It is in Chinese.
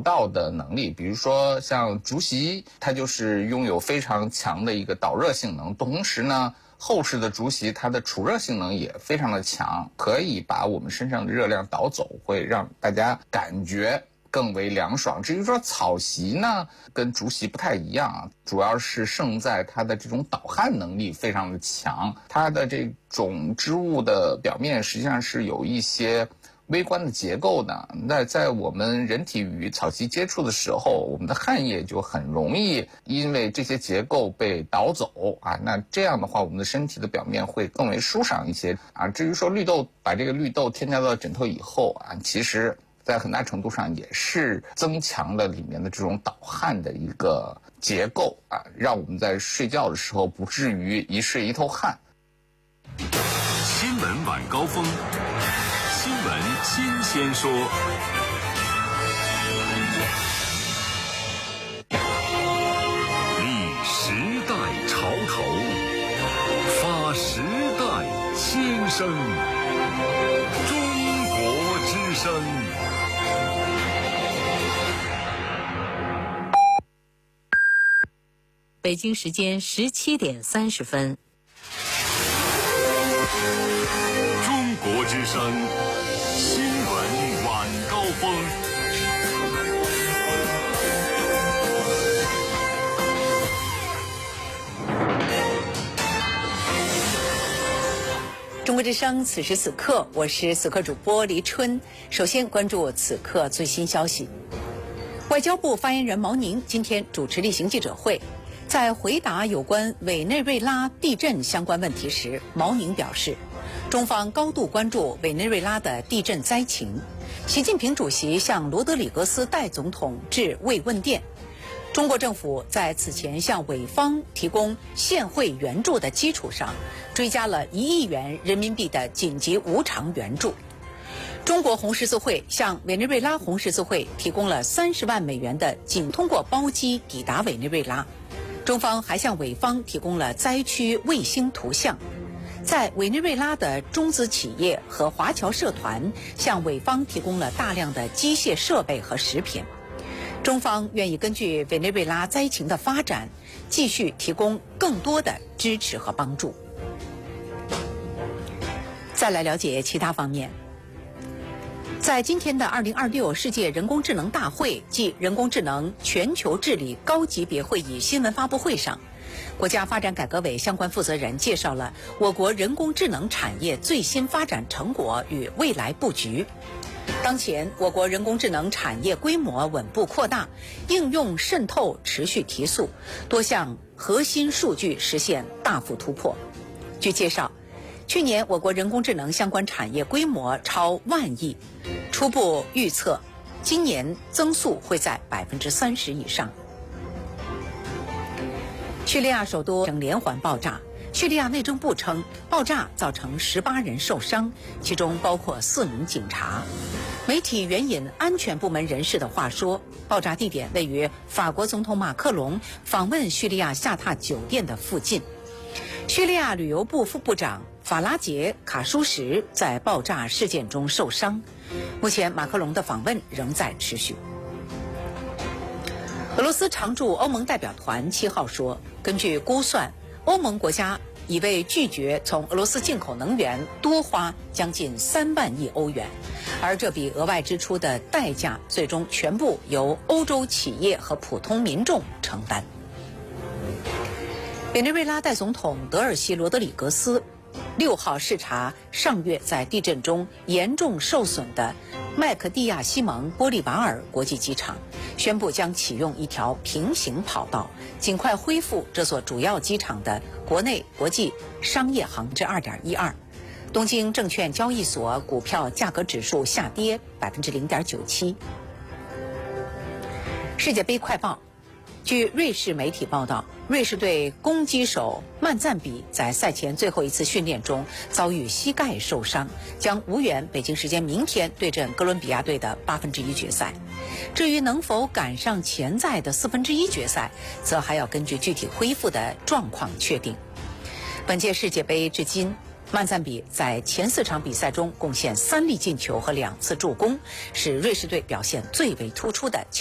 到的能力。比如说像竹席，它就是拥有非常强的一个导热性能，同时呢厚实的竹席它的储热性能也非常的强，可以把我们身上的热量导走，会让大家感觉更为凉爽。至于说草席呢，跟竹席不太一样，主要是胜在它的这种导汗能力非常的强，它的这种织物的表面实际上是有一些微观的结构的。那在我们人体与草席接触的时候，我们的汗液就很容易因为这些结构被导走啊。那这样的话，我们的身体的表面会更为舒爽一些啊。至于说绿豆，把这个绿豆添加到枕头以后啊，其实在很大程度上也是增强了里面的这种导汗的一个结构啊，让我们在睡觉的时候不至于一睡一头汗。 新闻晚高峰，新闻新鲜说。立时代潮头，发时代新声。中国之声。 北京时间17点30分。 中国之声新闻晚高峰。 中国之声此时此刻，我是此刻主播黎春。首先关注此刻最新消息。外交部发言人毛宁今天主持例行记者会，在回答有关委内瑞拉地震相关问题时，毛宁表示，中方高度关注委内瑞拉的地震灾情。习近平主席向罗德里格斯代总统致慰问电。中国政府在此前向委方提供现汇援助的基础上，追加了1亿元人民币的紧急无偿援助。中国红十字会向委内瑞拉红十字会提供了30万美元的仅通过包机抵达委内瑞拉。中方还向委方提供了灾区卫星图像。在委内瑞拉的中资企业和华侨社团向委方提供了大量的机械设备和食品。中方愿意根据委内瑞拉灾情的发展，继续提供更多的支持和帮助。再来了解其他方面。在今天的2026世界人工智能大会暨人工智能全球治理高级别会议新闻发布会上，国家发展改革委相关负责人介绍了我国人工智能产业最新发展成果与未来布局。当前，我国人工智能产业规模稳步扩大，应用渗透持续提速，多项核心数据实现大幅突破。据介绍，去年我国人工智能相关产业规模超万亿，初步预测今年增速会在30%以上。叙利亚首都连环爆炸，叙利亚内政部称爆炸造成18人受伤，其中包括4名警察。媒体援引安全部门人士的话说，爆炸地点位于法国总统马克龙访问叙利亚下榻酒店的附近。叙利亚旅游部副部长法拉杰·卡舒什在爆炸事件中受伤。目前马克龙的访问仍在持续。俄罗斯常驻欧盟代表团7号说，根据估算，欧盟国家已为拒绝从俄罗斯进口能源多花将近3万亿欧元，而这笔额外支出的代价最终全部由欧洲企业和普通民众承担。委内瑞拉代总统德尔西罗德里格斯6号视察上月在地震中严重受损的麦克蒂亚西蒙波利瓦尔国际机场，宣布将启用一条平行跑道，尽快恢复这所主要机场的国内国际商业航至2.12。东京证券交易所股票价格指数下跌0.97%。世界杯快报。据瑞士媒体报道，瑞士队攻击手曼赞比在赛前最后一次训练中遭遇膝盖受伤，将无缘北京时间明天对阵哥伦比亚队的1/8决赛。至于能否赶上潜在的1/4决赛，则还要根据具体恢复的状况确定。本届世界杯至今，曼赞比在前4场比赛中贡献3粒进球和2次助攻，是瑞士队表现最为突出的